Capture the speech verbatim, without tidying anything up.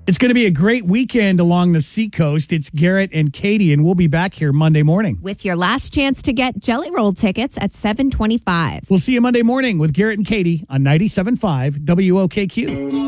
It's going to be a great weekend along the seacoast. It's Garrett and Katie, and we'll be back here Monday morning. With your last chance to get Jelly Roll tickets at seven twenty-five. We'll see you Monday morning with Garrett and Katie on ninety-seven point five W O K Q.